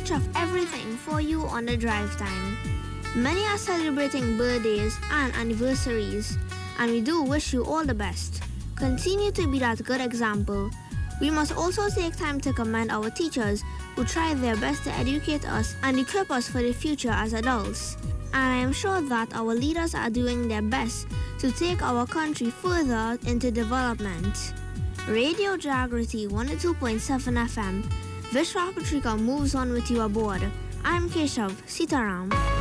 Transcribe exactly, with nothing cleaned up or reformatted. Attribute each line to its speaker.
Speaker 1: switch off everything for you on the drive time. Many are celebrating birthdays and anniversaries, and we do wish you all the best. Continue to be that good example. We must also take time to commend our teachers who try their best to educate us and equip us for the future as adults. And I am sure that our leaders are doing their best to take our country further into development. Radio Jagriti one oh two point seven F M. Vishwa Patrika moves on with you aboard. I'm Keshav Sitaram.